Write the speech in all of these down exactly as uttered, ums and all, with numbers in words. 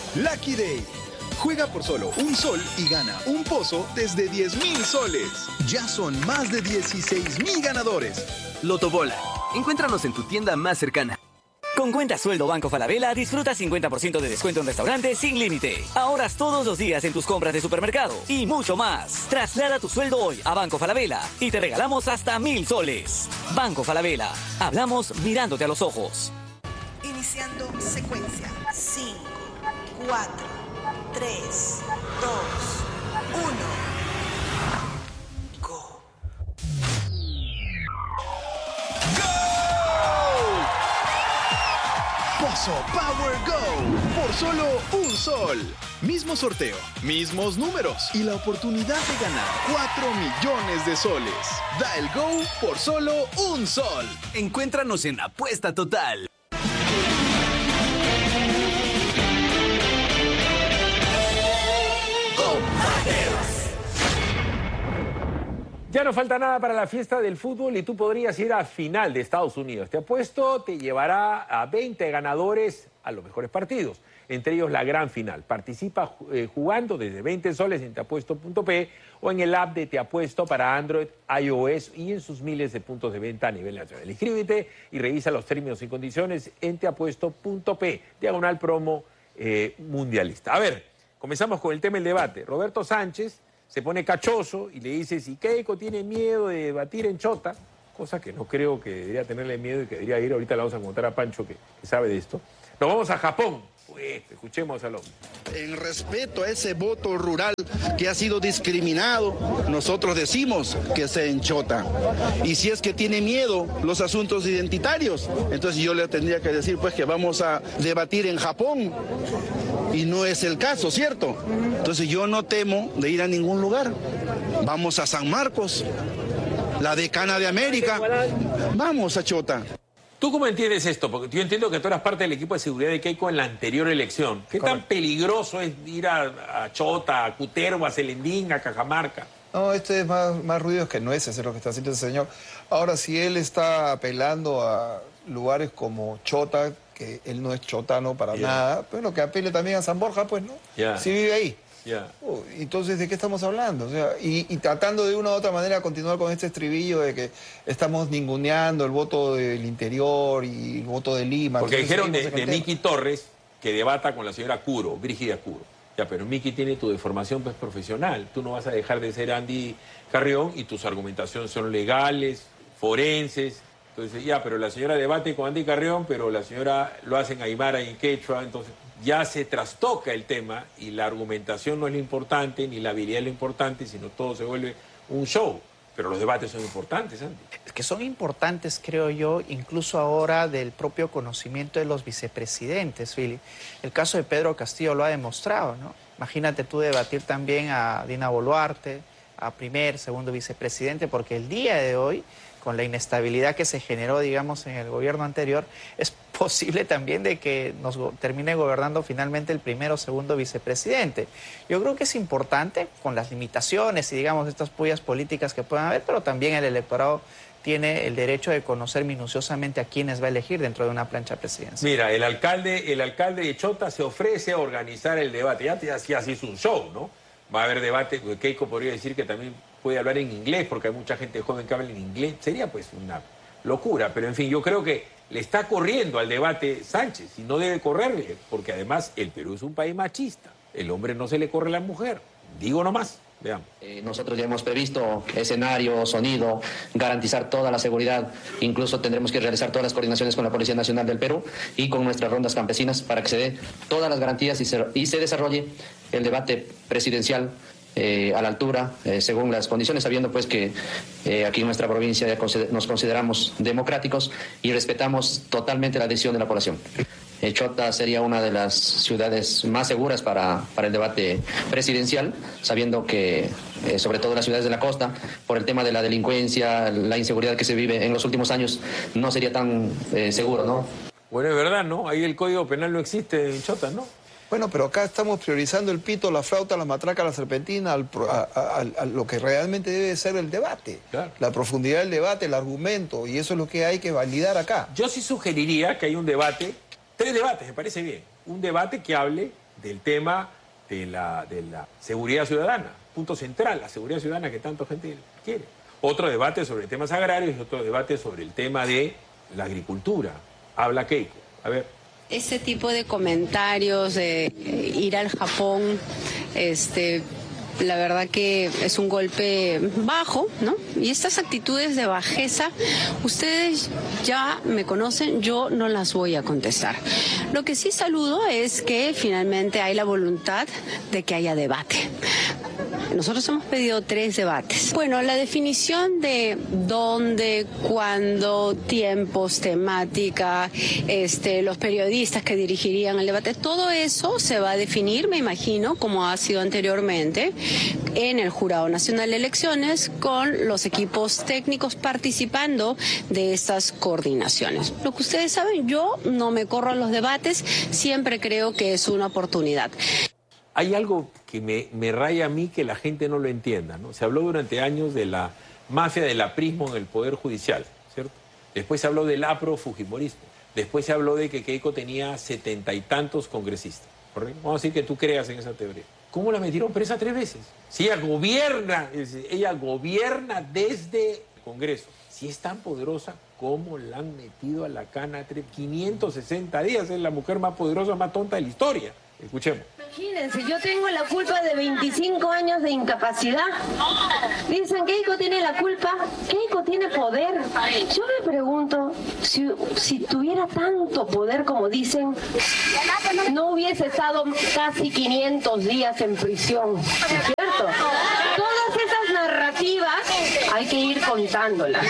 Lucky Day. Juega por solo un sol y gana un pozo desde diez mil soles. Ya son más de dieciséis mil ganadores. Lotobola. Encuéntranos en tu tienda más cercana. Con cuenta sueldo Banco Falabella, disfruta cincuenta por ciento de descuento en restaurantes sin límite. Ahorras todos los días en tus compras de supermercado y mucho más. Traslada tu sueldo hoy a Banco Falabella y te regalamos hasta mil soles. Banco Falabella. Hablamos mirándote a los ojos. Iniciando secuencia. cinco, cuatro, tres, dos, uno. Pozo Power Go, por solo un sol. Mismo sorteo, mismos números y la oportunidad de ganar cuatro millones de soles. Da el Go por solo un sol. Encuéntranos en Apuesta Total. Ya no falta nada para la fiesta del fútbol y tú podrías ir a final de Estados Unidos. Te apuesto, te llevará a veinte ganadores a los mejores partidos, entre ellos la gran final. Participa eh, jugando desde veinte soles en teapuesto punto pe o en el app de Te Apuesto para Android, iOS y en sus miles de puntos de venta a nivel nacional. Inscríbete y revisa los términos y condiciones en teapuesto punto pe, diagonal promo eh, mundialista. A ver, comenzamos con el tema del debate. Roberto Sánchez se pone cachoso y le dice si Keiko tiene miedo de debatir en Chota, cosa que no creo que debería tenerle miedo y que debería ir. Ahorita le vamos a contar a Pancho que, que sabe de esto. Nos vamos a Japón. Pues escuchemos al hombre. En respeto a ese voto rural que ha sido discriminado, nosotros decimos que se enchota. Y si es que tiene miedo los asuntos identitarios, entonces yo le tendría que decir pues que vamos a debatir en Japón. Y no es el caso, ¿cierto? Entonces yo no temo de ir a ningún lugar. Vamos a San Marcos, la decana de América. Vamos a Chota. ¿Tú cómo entiendes esto? Porque yo entiendo que tú eras parte del equipo de seguridad de Keiko en la anterior elección. ¿Qué tan peligroso es ir a, a Chota, a Cutervo, a Celendín, a Cajamarca? No, este es más, más ruidos que nueces, es lo que está haciendo ese señor. Ahora, si él está apelando a lugares como Chota, que él no es chotano para yeah. nada, bueno, que apele también a San Borja, pues, ¿no? Yeah. Si vive ahí. Yeah. Uh, entonces, ¿de qué estamos hablando? O sea, y, y tratando de una u otra manera continuar con este estribillo de que estamos ninguneando el voto del interior y el voto de Lima. Porque dijeron de, de Miki Torres que debata con la señora Curo, Brígida Curo. Ya, pero Miki tiene tu deformación pues, profesional. Tú no vas a dejar de ser Andy Carrión y tus argumentaciones son legales, forenses. Entonces, ya, pero la señora debate con Andy Carrión, pero la señora lo hace en aymara y en quechua, entonces ya se trastoca el tema y la argumentación no es lo importante, ni la habilidad es lo importante, sino todo se vuelve un show. Pero los debates son importantes, Andy. Es que son importantes, creo yo, incluso ahora del propio conocimiento de los vicepresidentes, Philip. El caso de Pedro Castillo lo ha demostrado, ¿no? Imagínate tú debatir también a Dina Boluarte, a primer, segundo vicepresidente, porque el día de hoy, con la inestabilidad que se generó, digamos, en el gobierno anterior, es posible también de que nos go- termine gobernando finalmente el primero o segundo vicepresidente. Yo creo que es importante, con las limitaciones y, digamos, estas pullas políticas que puedan haber, pero también el electorado tiene el derecho de conocer minuciosamente a quiénes va a elegir dentro de una plancha presidencial. Mira, el alcalde, el alcalde de Chota se ofrece a organizar el debate. Ya, ya, ya se hizo un show, ¿no? Va a haber debate, Keiko podría decir que también puede hablar en inglés, porque hay mucha gente joven que habla en inglés. Sería pues una locura, pero en fin, yo creo que le está corriendo al debate Sánchez y no debe correrle, porque además el Perú es un país machista. El hombre no se le corre a la mujer. Digo nomás, veamos. Eh, nosotros ya hemos previsto escenario, sonido, garantizar toda la seguridad. Incluso tendremos que realizar todas las coordinaciones con la Policía Nacional del Perú y con nuestras rondas campesinas para que se dé todas las garantías y se, y se desarrolle el debate presidencial Eh, a la altura, eh, según las condiciones, sabiendo pues que eh, aquí en nuestra provincia ya consider- nos consideramos democráticos y respetamos totalmente la decisión de la población. Eh, Chota sería una de las ciudades más seguras para, para el debate presidencial, sabiendo que, eh, sobre todo en las ciudades de la costa, por el tema de la delincuencia, la inseguridad que se vive en los últimos años, no sería tan eh, seguro, ¿no? Bueno, es verdad, ¿no? Ahí el Código Penal no existe en Chota, ¿no? Bueno, pero acá estamos priorizando el pito, la flauta, la matraca, la serpentina, al, a, a, a lo que realmente debe ser el debate. Claro. La profundidad del debate, el argumento, y eso es lo que hay que validar acá. Yo sí sugeriría que haya un debate, tres debates, me parece bien. Un debate que hable del tema de la, de la seguridad ciudadana, punto central, la seguridad ciudadana que tanta gente quiere. Otro debate sobre temas agrarios y otro debate sobre el tema de la agricultura. Habla Keiko. A ver. Ese tipo de comentarios de ir al Japón, este, la verdad que es un golpe bajo, ¿no? Y estas actitudes de bajeza, ustedes ya me conocen, yo no las voy a contestar. Lo que sí saludo es que finalmente hay la voluntad de que haya debate. Nosotros hemos pedido tres debates. Bueno, la definición de dónde, cuándo, tiempos, temática, este, los periodistas que dirigirían el debate, todo eso se va a definir, me imagino, como ha sido anteriormente, en el Jurado Nacional de Elecciones, con los equipos técnicos participando de estas coordinaciones. Lo que ustedes saben, yo no me corro en los debates, siempre creo que es una oportunidad. Hay algo que me, me raya a mí que la gente no lo entienda, ¿no? Se habló durante años de la mafia del aprismo en el Poder Judicial, ¿cierto? Después se habló del apro-fujimorismo. Después se habló de que Keiko tenía setenta y tantos congresistas, ¿correcto? Vamos a decir que tú creas en esa teoría. ¿Cómo la metieron presa tres veces? Si ella gobierna, ella gobierna desde el Congreso. Si es tan poderosa, ¿cómo la han metido a la cana quinientos sesenta días? Es la mujer más poderosa, más tonta de la historia. Escuchemos. Imagínense, yo tengo la culpa de veinticinco años de incapacidad. Dicen que Keiko tiene la culpa, Keiko tiene poder. Yo me pregunto, si, si tuviera tanto poder como dicen, no hubiese estado casi quinientos días en prisión, ¿no es cierto? Todas esas narrativas hay que ir contándolas.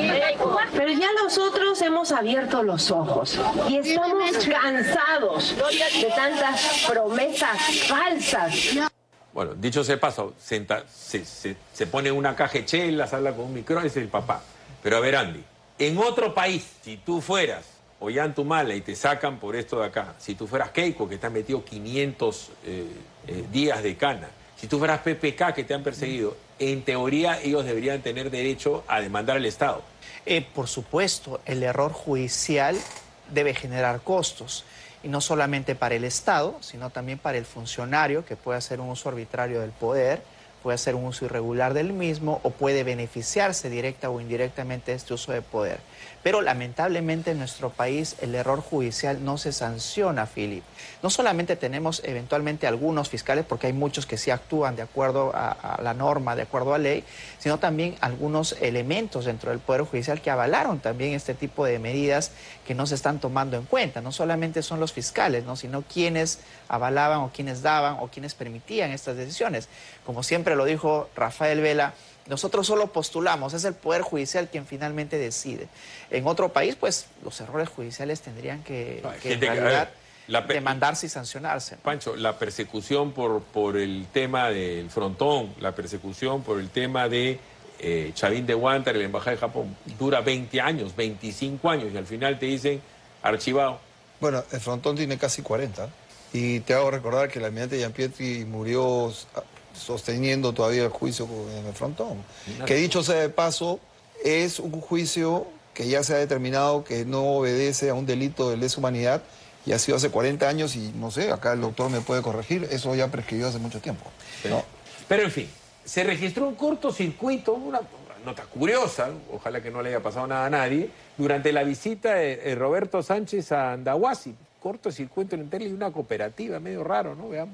Pero ya nosotros hemos abierto los ojos y estamos cansados de tantas promesas falsas. Bueno, dicho sea paso, se, se, se, se pone una caja de chelas, habla con un micrófono, es el papá. Pero a ver, Andy, en otro país, si tú fueras Ollantumala y te sacan por esto de acá, si tú fueras Keiko, que te han metido quinientos eh, eh, días de cana, si tú fueras P P K, que te han perseguido, en teoría ellos deberían tener derecho a demandar al Estado. Eh, por supuesto, el error judicial debe generar costos. Y no solamente para el Estado, sino también para el funcionario, que puede hacer un uso arbitrario del poder, puede hacer un uso irregular del mismo o puede beneficiarse directa o indirectamente de este uso de poder. Pero lamentablemente en nuestro país el error judicial no se sanciona, Philip. No solamente tenemos eventualmente algunos fiscales, porque hay muchos que sí actúan de acuerdo a, a la norma, de acuerdo a ley, sino también algunos elementos dentro del Poder Judicial que avalaron también este tipo de medidas que no se están tomando en cuenta. No solamente son los fiscales, ¿no? Sino quienes avalaban o quienes daban o quienes permitían estas decisiones. Como siempre lo dijo Rafael Vela, nosotros solo postulamos, es el Poder Judicial quien finalmente decide. En otro país, pues, los errores judiciales tendrían que, que en realidad la demandarse y sancionarse, ¿no? Pancho, la persecución por, por el tema del frontón, la persecución por el tema de eh, Chavín de Huántar, la Embajada de Japón, dura veinte años, veinticinco años, y al final te dicen archivado. Bueno, el frontón tiene casi cuarenta, y te hago recordar que el almirante Gianpietri murió sosteniendo todavía el juicio en el frontón. Que dicho sea de paso, es un juicio que ya se ha determinado que no obedece a un delito de lesa humanidad y ha sido hace cuarenta años y no sé, acá el doctor me puede corregir, eso ya prescribió hace mucho tiempo, ¿no? Pero en fin, se registró un cortocircuito, una nota curiosa, ojalá que no le haya pasado nada a nadie, durante la visita de Roberto Sánchez a Andahuasi. Cortocircuito en el tele y una cooperativa, medio raro, ¿no? Veamos.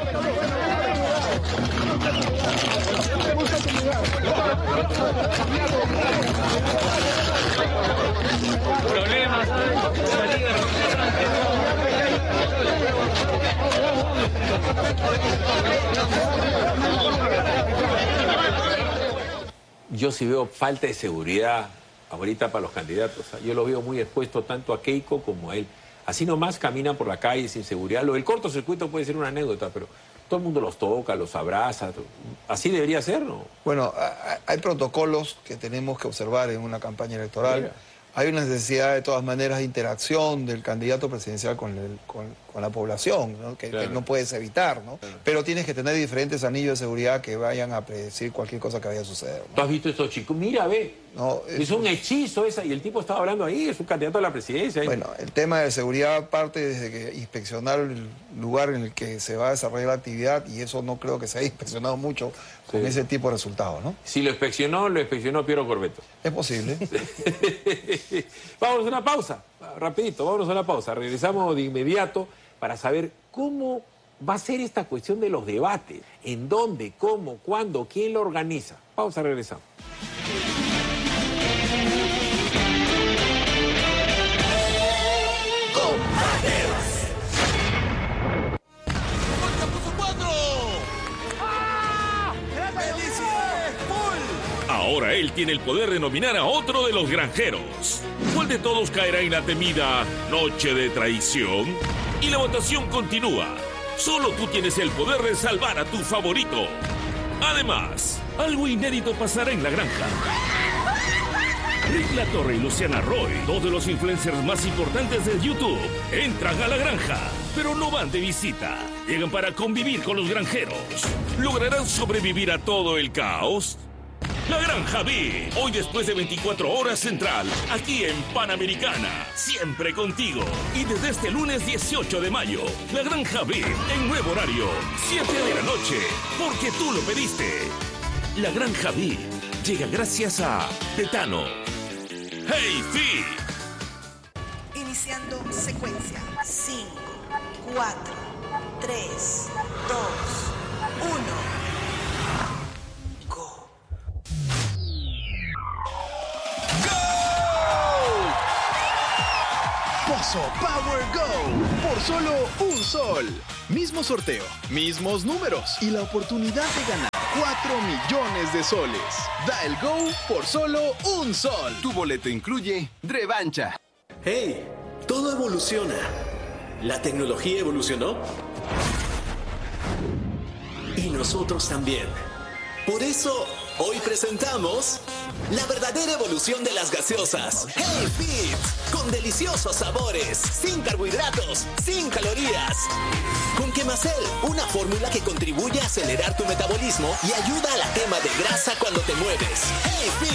Problemas. Yo sí veo falta de seguridad ahorita para los candidatos. Yo los veo muy expuestos tanto a Keiko como a él. Así nomás caminan por la calle sin seguridad. Lo del cortocircuito puede ser una anécdota, pero todo el mundo los toca, los abraza. ¿Así debería ser, no? Bueno, hay protocolos que tenemos que observar en una campaña electoral. Mira. Hay una necesidad, de todas maneras, de interacción del candidato presidencial con el, con, con la población, ¿no? Que, Claro. que no puedes evitar, ¿no? Claro. Pero tienes que tener diferentes anillos de seguridad que vayan a predecir cualquier cosa que vaya a suceder, ¿no? ¿Tú has visto estos chicos? Mira, ve. No, Es un hechizo esa, y el tipo estaba hablando ahí, es un candidato a la presidencia. ahí. Bueno, el tema de seguridad parte desde que inspeccionar el lugar en el que se va a desarrollar la actividad, y eso no creo que se haya inspeccionado mucho con Sí. ese tipo de resultados, ¿no? Si lo inspeccionó, lo inspeccionó Piero Corbeto. Es posible. Vámonos a una pausa, rapidito, vámonos a una pausa. Regresamos de inmediato para saber cómo va a ser esta cuestión de los debates. ¿En dónde, cómo, cuándo, quién lo organiza? Pausa, regresamos. Ahora él tiene el poder de nominar a otro de los granjeros. ¿Cuál de todos caerá en la temida noche de traición? Y la votación continúa. Solo tú tienes el poder de salvar a tu favorito. Además, algo inédito pasará en la granja. Rick La Torre y Luciana Roy, dos de los influencers más importantes de YouTube, entran a la granja, pero no van de visita. Llegan para convivir con los granjeros. ¿Lograrán sobrevivir a todo el caos? La Granja V, hoy después de veinticuatro horas central, aquí en Panamericana, siempre contigo. Y desde este lunes dieciocho de mayo, La Granja V, en nuevo horario, siete de la noche, porque tú lo pediste. La Granja V llega gracias a Tetano. ¡Hey, Fit! Iniciando secuencia. cinco, cuatro, tres, dos, uno. Pozo Power Go, por solo un sol. Mismo sorteo, mismos números y la oportunidad de ganar cuatro millones de soles. Da el Go por solo un sol. Tu boleto incluye revancha. ¡Hey! Todo evoluciona. ¿La tecnología evolucionó? Y nosotros también. Por eso, hoy presentamos la verdadera evolución de las gaseosas. ¡Hey Fit! Con deliciosos sabores, sin carbohidratos, sin calorías. Con Quemacel, una fórmula que contribuye a acelerar tu metabolismo y ayuda a la quema de grasa cuando te mueves. ¡Hey Fit!